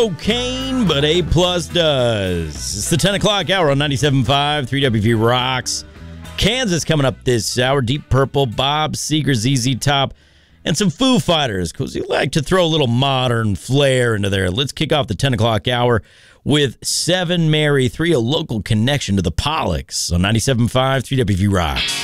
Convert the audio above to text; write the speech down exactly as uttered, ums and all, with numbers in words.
Cocaine, but A plus does. It's the ten o'clock hour on ninety-seven point five, three W V Rocks. Kansas coming up this hour. Deep Purple, Bob Seger, Z Z Top, and some Foo Fighters, because you like to throw a little modern flair into there. Let's kick off the ten o'clock hour with Seven Mary three, a local connection to the Pollocks on ninety-seven point five, three W V Rocks.